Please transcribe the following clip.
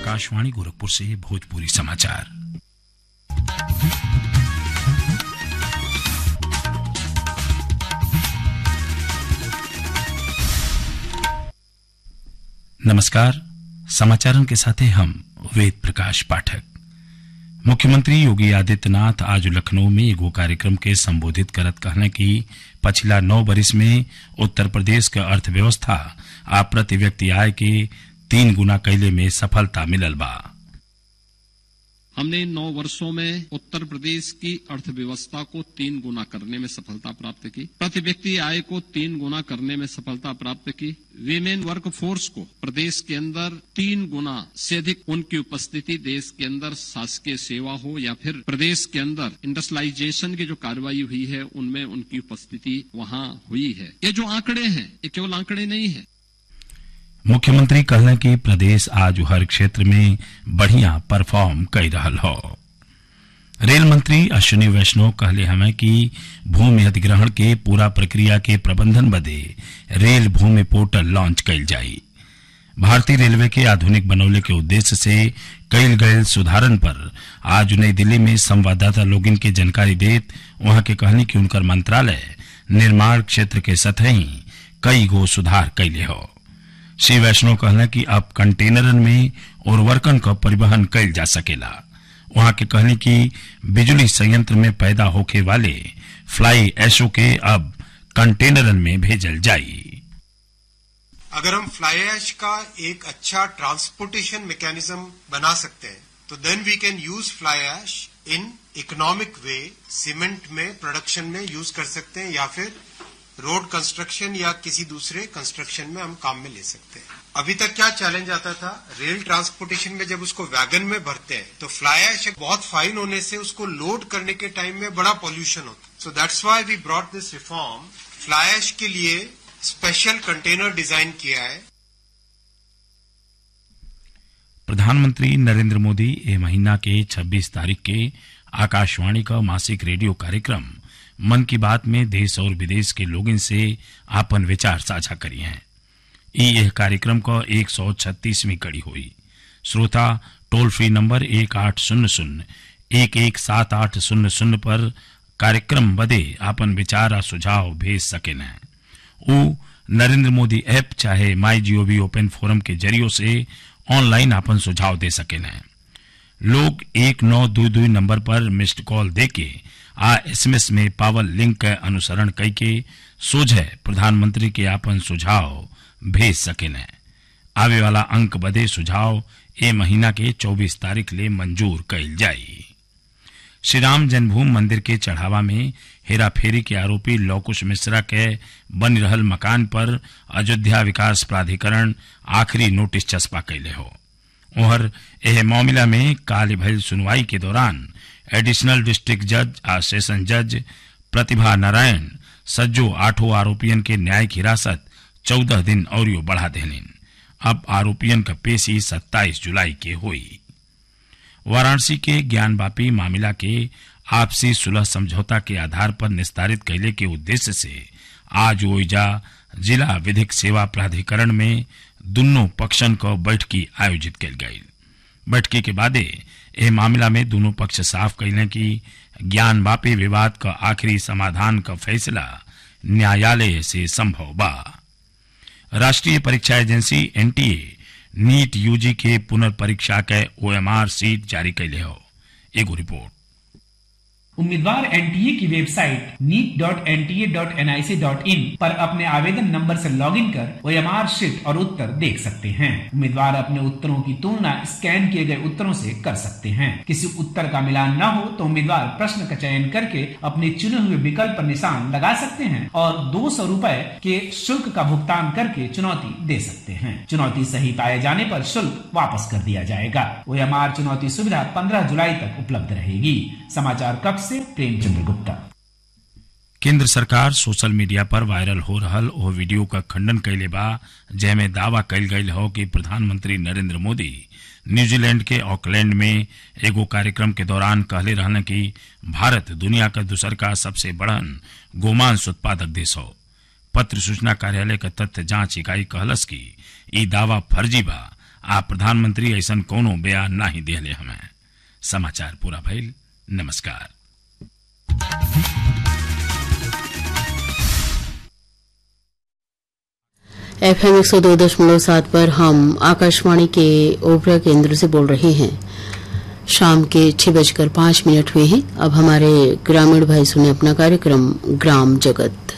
आकाशवाणी गोरखपुर से भोजपुरी समाचार। नमस्कार, समाचारों के साथ हम वेद प्रकाश पाठक। मुख्यमंत्री योगी आदित्यनाथ आज लखनऊ में एगो कार्यक्रम के संबोधित करत कहने की पिछला 9 बरिस में उत्तर प्रदेश के अर्थव्यवस्था आ प्रति व्यक्ति आय के 3 गुना कैले में सफलता मिलल बा। हमने 9 वर्षों में उत्तर प्रदेश की अर्थव्यवस्था को 3 गुना करने में सफलता प्राप्त की, प्रति व्यक्ति आय को 3 गुना करने में सफलता प्राप्त की, वीमेन वर्क फोर्स को प्रदेश के अंदर 3 गुना से अधिक उनकी उपस्थिति देश के अंदर शासकीय सेवा हो या फिर प्रदेश के अंदर इंडस्ट्रियलाइजेशन की जो कार्रवाई हुई है उनमें उनकी उपस्थिति वहां हुई है। ये जो आंकड़े हैं ये केवल आंकड़े नहीं है। मुख्यमंत्री कहले कि प्रदेश आज हर क्षेत्र में बढ़िया परफॉर्म कर रहल हो। रेल मंत्री अश्विनी वैष्णव कहले हमें कि भूमि अधिग्रहण के पूरा प्रक्रिया के प्रबंधन बदे रेल भूमि पोर्टल लॉन्च कैल जाई। भारतीय रेलवे के आधुनिक बनौले के उद्देश्य से कैल गये सुधारन पर आज नई दिल्ली में संवाददाता लोगन के जानकारी देत वहां के कहनी कि उनकर मंत्रालय निर्माण क्षेत्र के सतही कई गो सुधार कैले हो। श्री वैष्णव कहना कि अब कंटेनरन में उर्वरकन का परिवहन कैल जा सकेला। वहां के कहने की बिजली संयंत्र में पैदा होके वाले फ्लाई ऐशों के अब कंटेनरन में भेजल जाई। अगर हम फ्लाई ऐश का एक अच्छा ट्रांसपोर्टेशन मैकेनिज्म बना सकते हैं तो देन V can use fly ash in economic way, cement में प्रोडक्शन में यूज कर सकते हैं या फिर रोड कंस्ट्रक्शन या किसी दूसरे कंस्ट्रक्शन में हम काम में ले सकते हैं। अभी तक क्या चैलेंज आता था, रेल ट्रांसपोर्टेशन में जब उसको वैगन में भरते हैं तो फ्लाई ऐश बहुत फाइन होने से उसको लोड करने के टाइम में बड़ा पॉल्यूशन होता है। So that's why V brought this reform. Fly ash के लिए स्पेशल कंटेनर डिजाइन किया है। प्रधानमंत्री नरेंद्र मोदी ए महीना के 26 तारीख के आकाशवाणी का मासिक रेडियो कार्यक्रम मन की बात में देश और विदेश के लोगों से आपन विचार साझा करी हैं। यह कार्यक्रम का 136वीं कड़ी हुई। श्रोता टोल फ्री नंबर 1800-117800 पर कार्यक्रम बदे आपन विचार आ सुझाव भेज सकें। वो नरेंद्र मोदी ऐप चाहे माई जीओवी ओपन फोरम के जरिए से ऑनलाइन आपन सुझाव दे सकें। लोग 1922 नंबर पर मिस्ड कॉल देके SMS में पावर लिंक का अनुसरण करके सोझे प्रधानमंत्री के आपन सुझाव भेज सकें। आवे वाला अंक बदे सुझाव ए महीना के 24 तारीख ले मंजूर कैल जाई। श्री राम जन्मभूमि मंदिर के चढ़ावा में हेराफेरी के आरोपी लौकुश मिश्रा के बन रहल मकान पर अयोध्या विकास प्राधिकरण आखिरी नोटिस चस्पा कैले हो। और यह मामला में काल भइल सुनवाई के दौरान एडिशनल डिस्ट्रिक्ट जज आ सेशन जज प्रतिभा नारायण सज्जो 8 आरोपियन के न्यायिक हिरासत 14 दिन और बढ़ा देलिन। अब आरोपियन का पेशी 27 जुलाई के हुई। वाराणसी के ज्ञानवापी मामला के आपसी सुलह समझौता के आधार पर निस्तारित कैले के उद्देश्य से आज ओइजा जिला विधिक सेवा प्राधिकरण में दोनों पक्षन को बैठकी आयोजित कैल गई। बैठकी के बाद यह मामला में दोनों पक्ष साफ कैले कि ज्ञानवापी विवाद का आखिरी समाधान का फैसला न्यायालय से संभव बा। राष्ट्रीय परीक्षा एजेंसी NTA नीट UG के पुनर्परीक्षा के OMR सीट जारी कैले हो। एगो रिपोर्ट। उम्मीदवार NTA की वेबसाइट neet.nta.nic.in पर अपने आवेदन नंबर से लॉगिन कर OMR शीट और उत्तर देख सकते हैं। उम्मीदवार अपने उत्तरों की तुलना स्कैन किए गए उत्तरों से कर सकते हैं। किसी उत्तर का मिलान न हो तो उम्मीदवार प्रश्न का चयन करके अपने चुने हुए विकल्प पर निशान लगा सकते हैं और 200 रुपए के शुल्क का भुगतान करके चुनौती दे सकते हैं। चुनौती सही पाए जाने पर शुल्क वापस कर दिया जाएगा। OMR चुनौती सुविधा 15 जुलाई तक उपलब्ध रहेगी। समाचार कक्ष से प्रेमचंद्र गुप्ता। केंद्र सरकार सोशल मीडिया पर वायरल हो रहल ओ वीडियो का खंडन कैले बा जेमे दावा कैल गई हो कि प्रधानमंत्री नरेंद्र मोदी न्यूजीलैंड के ऑकलैंड में एगो कार्यक्रम के दौरान कहले रहने कि भारत दुनिया का दूसर का सबसे बड़न गोमांस उत्पादक देश हो। पत्र सूचना कार्यालय का तथ्य जांच इकाई कहलस कि ई दावा फर्जी बा आप प्रधानमंत्री ऐसन कोनो बयान नहीं दिले हमें। समाचार पूरा भइल। नमस्कार। FM 102.7 पर हम आकाशवाणी के ओबरा केंद्र से बोल रहे हैं। शाम के 6:05 हुए हैं। अब हमारे ग्रामीण भाई सुने अपना कार्यक्रम ग्राम जगत।